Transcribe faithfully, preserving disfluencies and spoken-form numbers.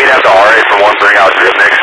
eight after R A from one three, how's your next?